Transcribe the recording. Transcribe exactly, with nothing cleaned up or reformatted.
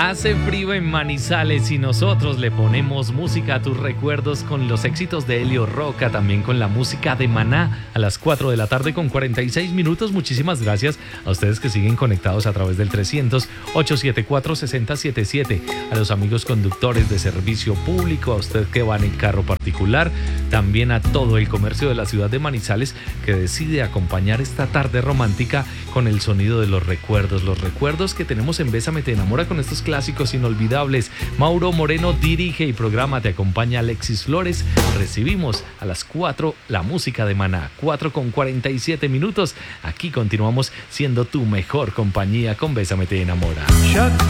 Hace frío en Manizales y nosotros le ponemos música a tus recuerdos con los éxitos de Elio Roca, también con la música de Maná a las cuatro de la tarde con cuarenta y seis minutos. Muchísimas gracias a ustedes que siguen conectados a través del trescientos, ochocientos setenta y cuatro, sesenta setenta y siete, a los amigos conductores de servicio público, a usted que va en carro particular, también a todo el comercio de la ciudad de Manizales que decide acompañar esta tarde romántica con el sonido de los recuerdos, los recuerdos que tenemos en Bésame te enamora con estos clásicos inolvidables. Mauro Moreno dirige y programa, te acompaña Alexis Flores. Recibimos a las cuatro la música de Maná, cuatro con cuarenta y siete minutos. Aquí continuamos siendo tu mejor compañía con Bésame te enamora. Shut